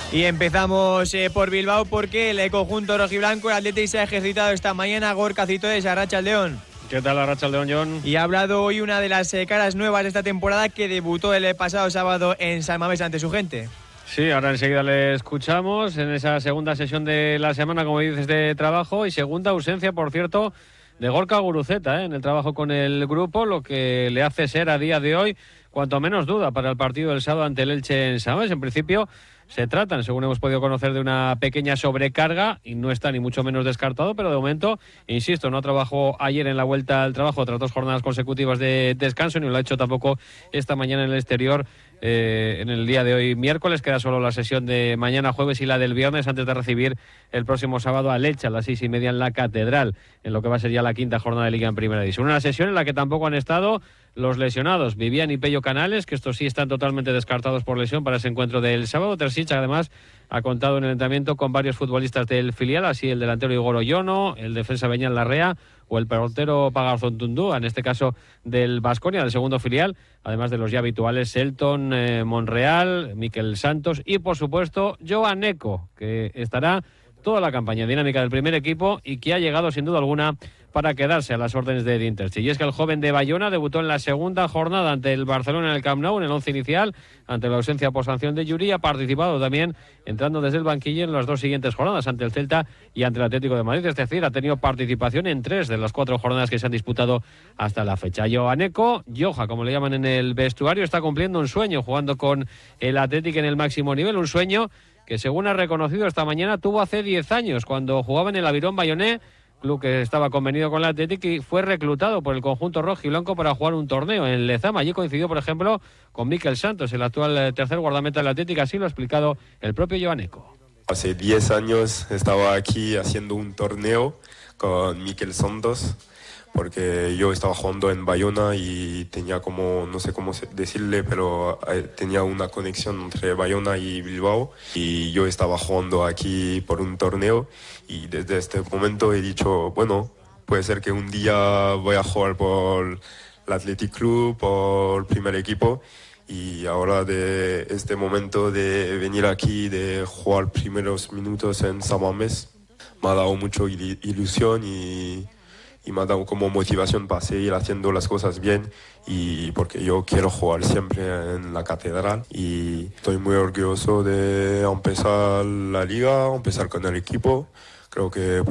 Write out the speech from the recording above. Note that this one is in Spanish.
Y empezamos por Bilbao porque el conjunto rojiblanco, el Athletic, se ha ejercitado esta mañana. Gorka Citoes, Arratsaldeon. ¿Qué tal, Arratsaldeon, John? Y ha hablado hoy una de las caras nuevas de esta temporada que debutó el pasado sábado en San Mamés ante su gente. Sí, ahora enseguida le escuchamos en esa segunda sesión de la semana, como dices, de trabajo, y segunda ausencia, por cierto, de Gorka Guruceta en el trabajo con el grupo, lo que le hace ser a día de hoy cuanto menos duda para el partido del sábado ante el Elche en San Mamés. En principio se tratan, según hemos podido conocer, de una pequeña sobrecarga y no está ni mucho menos descartado, pero de momento, insisto, no trabajó ayer en la vuelta al trabajo tras 2 jornadas consecutivas de descanso, ni lo ha hecho tampoco esta mañana en el exterior. En el día de hoy miércoles queda solo la sesión de mañana jueves y la del viernes antes de recibir el próximo sábado al Elche a las 6:30 en la Catedral, en lo que va a ser ya la quinta jornada de Liga en Primera División. Una sesión en la que tampoco han estado los lesionados, Vivian y Pello Canales, que estos sí están totalmente descartados por lesión para ese encuentro del sábado. Terzic, además, ha contado en el entrenamiento con varios futbolistas del filial, así el delantero Igor Oyono, el defensa Beñat Larrea o el portero Pagarzón Tundúa, en este caso del Baskonia, del segundo filial, además de los ya habituales Selton, Monreal, Miquel Santos y, por supuesto, Joan Neco, que estará toda la campaña dinámica del primer equipo y que ha llegado sin duda alguna para quedarse a las órdenes de Edin Terzic. Y es que el joven de Bayona debutó en la segunda jornada ante el Barcelona en el Camp Nou, en el 11 inicial, ante la ausencia por sanción de Yuri. Ha participado también entrando desde el banquillo en las 2 siguientes jornadas, ante el Celta y ante el Atlético de Madrid. Es decir, ha tenido participación en 3 de las 4 jornadas que se han disputado hasta la fecha. Joan Neco, Joja, como le llaman en el vestuario, está cumpliendo un sueño jugando con el Atlético en el máximo nivel, un sueño que, según ha reconocido esta mañana, tuvo hace 10 años, cuando jugaba en el Avirón Bayonné, club que estaba convenido con el Atlético, y fue reclutado por el conjunto rojo y blanco para jugar un torneo en Lezama. Allí coincidió, por ejemplo, con Miquel Santos, el actual tercer guardameta del Atlético. Así lo ha explicado el propio Joan Neco. Hace 10 años estaba aquí haciendo un torneo con Miquel Santos, porque yo estaba jugando en Bayona y tenía como, no sé cómo decirle, pero tenía una conexión entre Bayona y Bilbao, y yo estaba jugando aquí por un torneo, y desde este momento he dicho, bueno, puede ser que un día voy a jugar por el Athletic Club, por primer equipo, y ahora de este momento de venir aquí, de jugar primeros minutos en San Mamés, me ha dado mucho ilusión y me ha dado como motivación para seguir haciendo las cosas bien, y porque yo quiero jugar siempre en la Catedral, y estoy muy orgulloso de empezar la liga, empezar con el equipo. Creo que